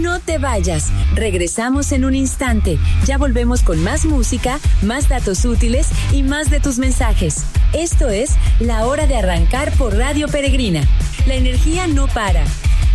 No te vayas. Regresamos en un instante. Ya volvemos con más música, más datos útiles y más de tus mensajes. Esto es La Hora de Arrancar por Radio Peregrina. La energía no para,